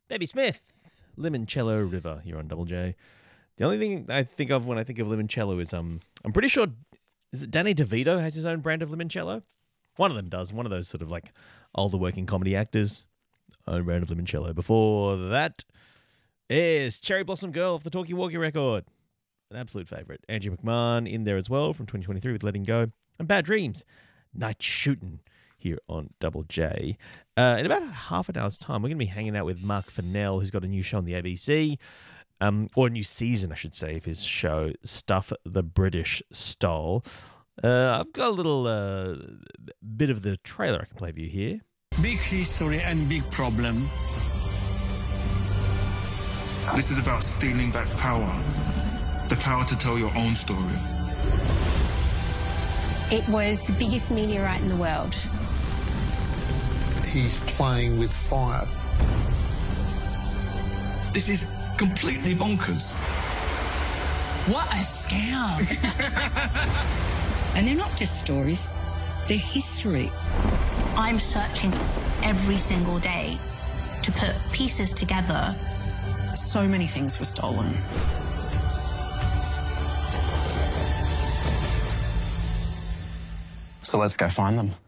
Baby Smith, Limoncello River here on Double J. The only thing I think of when I think of limoncello is I'm pretty sure, is it Danny DeVito has his own brand of limoncello? One of them does. One of those sort of like older working comedy actors. Own brand of limoncello. Before that is Cherry Blossom Girl off the Talkie Walkie record. An absolute favourite. Angie McMahon in there as well from 2023 with Letting Go. And Bad Dreams, Night Shootin' here on Double J. In about half an hour's time, we're going to be hanging out with Mark Fennell, who's got a new show on the ABC. Or a new season, I should say, of his show, Stuff the British Stole. I've got a little bit of the trailer I can play for you here. Big history and big problem. This is about stealing that power. The power to tell your own story. It was the biggest meteorite in the world. He's playing with fire. This is completely bonkers. What a scam. And they're not just stories, they're history. I'm searching every single day to put pieces together. So many things were stolen. So let's go find them.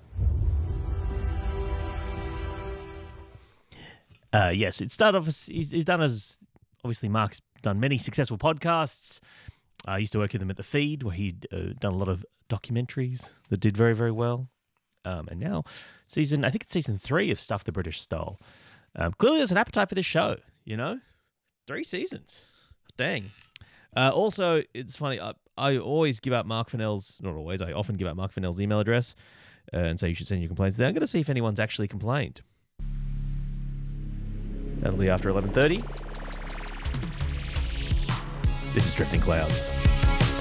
Yes, it started off as he's done as obviously Mark's done many successful podcasts. I used to work with him at The Feed, where he'd done a lot of documentaries that did very, very well. And now, I think it's season 3 of Stuff the British Stole. Clearly, there's an appetite for this show, you know? 3 seasons. Dang. Also, it's funny, I always give out Mark Fennell's, not always, I often give out Mark Fennell's email address and say you should send your complaints there. I'm going to see if anyone's actually complained. That'll be after 11:30. This is Drifting Clouds.